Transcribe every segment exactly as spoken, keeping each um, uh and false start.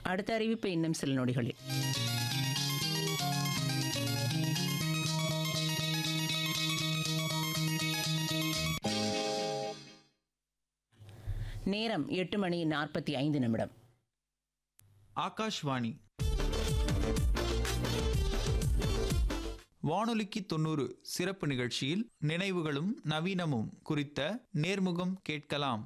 அடுத்த அறிவிப்பு இன்னும் சில நொடிகளில். நேரம் எட்டு மணி நாற்பத்தி ஐந்து நிமிடம். ஆகாஷ்வாணி வானொலிக்கு தொண்ணூறு சிறப்பு நிகழ்ச்சியில் நினைவுகளும் நவீனமும் குறித்த நேர்முகம் கேட்கலாம்.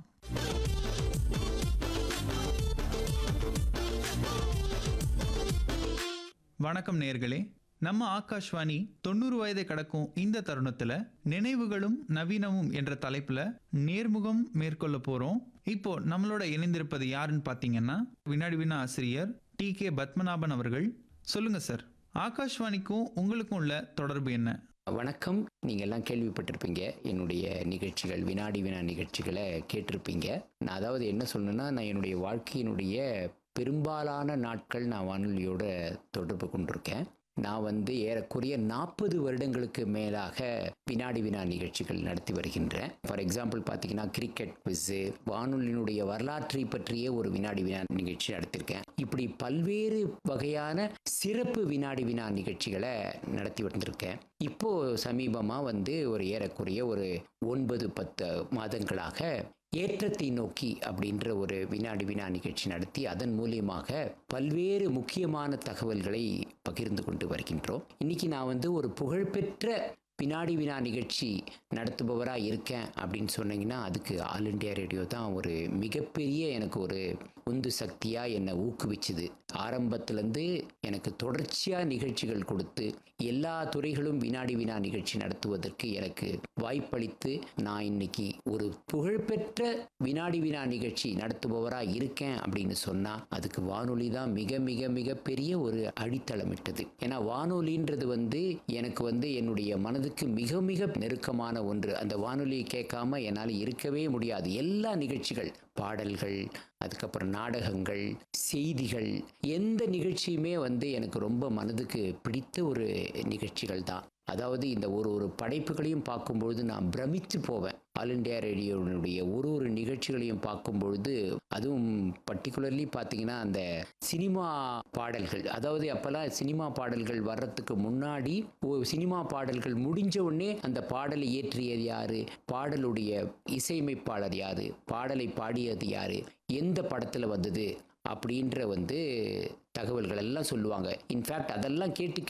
வணக்கம் நேயர்களே. நம்ம ஆகாஷ்வாணி தொண்ணூறு வயதை கடக்கும் இந்த தருணத்துல நினைவுகளும் நவீனமும் என்ற தலைப்புல நேர்முகம் மேற்கொள்ள போறோம். இப்போ நம்மளோட இணைந்திருப்பது யாருன்னு பாத்தீங்கன்னா, வினாடி வினா ஆசிரியர் டி கே பத்மநாபன் அவர்கள். சொல்லுங்க சார், ஆகாஷ்வாணிக்கும் உங்களுக்கும் உள்ள தொடர்பு என்ன? வணக்கம். நீங்கள் எல்லாம் கேள்விப்பட்டிருப்பீங்க, என்னுடைய நிகழ்ச்சிகள் வினாடி வினா நிகழ்ச்சிகளை கேட்டிருப்பீங்க. நான் அதாவது என்ன சொல்லணும்னா, நான் என்னுடைய வாழ்க்கையினுடைய பெரும்பாலான நாட்கள் நான் வானொலியோட தொடர்பு கொண்டிருக்கேன். நான் வந்து ஏறக்குறைய நாற்பது வருடங்களுக்கு மேலாக வினாடி வினா நிகழ்ச்சிகள் நடத்தி வருகின்றேன். ஃபார் எக்ஸாம்பிள் பார்த்தீங்கன்னா, கிரிக்கெட் குவிஸு, வானொலியினுடைய வரலாற்றை பற்றிய ஒரு வினாடி வினா நிகழ்ச்சி நடத்தியிருக்கேன். இப்படி பல்வேறு வகையான சிறப்பு வினாடி வினா நிகழ்ச்சிகளை நடத்தி வந்திருக்கேன். இப்போ சமீபமாக வந்து ஒரு ஏறக்குறைய ஒரு ஒன்பது பத்து மாதங்களாக ஏற்றத்தை நோக்கி அப்படின்ற ஒரு வினாடி வினா நிகழ்ச்சி நடத்தி அதன் மூலியமாக பல்வேறு முக்கியமான தகவல்களை பகிர்ந்து கொண்டு வருகின்றோம். இன்னைக்கு நான் வந்து ஒரு புகழ்பெற்ற வினாடி வினா நிகழ்ச்சி நடத்துபவராக இருக்கேன் அப்படின்னு சொன்னீங்கன்னா, அதுக்கு ஆல் இண்டியா ரேடியோ தான் ஒரு மிகப்பெரிய எனக்கு ஒரு உந்து சக்தியாக என்னை ஊக்குவிச்சுது. ஆரம்பத்திலேருந்து எனக்கு தொடர்ச்சியாக நிகழ்ச்சிகள் கொடுத்து எல்லா துறைகளும் வினாடி வினா நிகழ்ச்சி நடத்துவதற்கு எனக்கு வாய்ப்பளித்து நான் இன்னைக்கு ஒரு புகழ்பெற்ற வினாடி வினா நிகழ்ச்சி நடத்துபவராக இருக்கேன் அப்படின்னு சொன்னால் அதுக்கு வானொலி தான் மிக மிக மிக பெரிய ஒரு அடித்தளமிட்டது. ஏன்னா வானொலின்றது வந்து எனக்கு வந்து என்னுடைய மனதுக்கு மிக மிக நெருக்கமான ஒன்று. அந்த வானொலியை கேட்காம என்னால் இருக்கவே முடியாது. எல்லா நிகழ்ச்சிகள், பாடல்கள், அதுக்கப்புறம் நாடகங்கள், செய்திகள், எந்த நிகழ்ச்சியுமே வந்து எனக்கு ரொம்ப மனதுக்கு பிடித்த ஒரு நிகழ்ச்சிகள் தான். அதாவது இந்த ஒரு ஒரு படைப்புகளையும் பார்க்கும்பொழுது நான் பிரமித்து போவேன். ஆல் இண்டியா ரேடியோனுடைய ஒரு ஒரு நிகழ்ச்சிகளையும் பார்க்கும்பொழுது, அதுவும் பர்டிகுலர்லி பார்த்தீங்கன்னா அந்த சினிமா பாடல்கள், அதாவது அப்போல்லாம் சினிமா பாடல்கள் வர்றதுக்கு முன்னாடி சினிமா பாடல்கள் முடிஞ்ச உடனே அந்த பாடலை இயற்றியது யாரு, பாடலுடைய இசையமைப்பாளர் யாரு, பாடலை பாடியது யாரு, எந்த படத்தில் வந்தது அப்படின்ற வந்து தகவல்கள் எல்லாம் சொல்லுவாங்க. இன்ஃபேக்ட் அதெல்லாம் கேட்டு